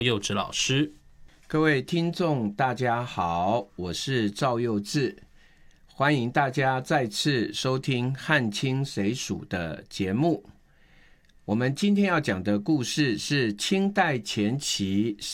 柚稚老师。 各位听众大家好，我是赵佑志，欢迎大家再次收听汉清谁属的节目。我们今天要讲的故事是清代前期